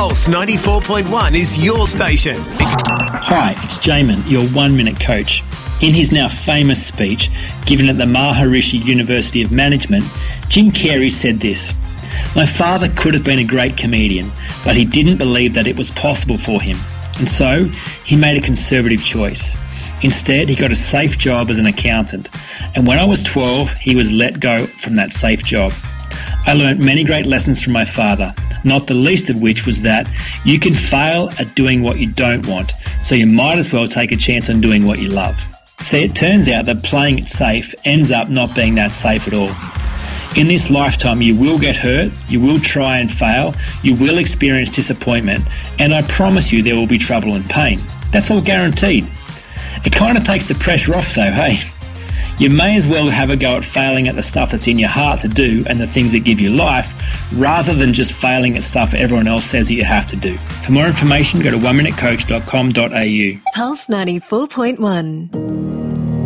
Pulse 94.1 is your station. Hi, it's Jamin, your 1 Minute Coach. In his now famous speech given at the Maharishi University of Management, Jim Carrey said this: "My father could have been a great comedian, but he didn't believe that it was possible for him. And so he made a conservative choice. Instead, he got a safe job as an accountant. And when I was 12, he was let go from that safe job. I learnt many great lessons from my father, not the least of which was that you can fail at doing what you don't want, so you might as well take a chance on doing what you love." See, it turns out that playing it safe ends up not being that safe at all. In this lifetime, you will get hurt, you will try and fail, you will experience disappointment, and I promise you there will be trouble and pain. That's all guaranteed. It kind of takes the pressure off though, hey? You may as well have a go at failing at the stuff that's in your heart to do and the things that give you life, rather than just failing at stuff everyone else says that you have to do. For more information, go to oneminutecoach.com.au. Pulse 94.1.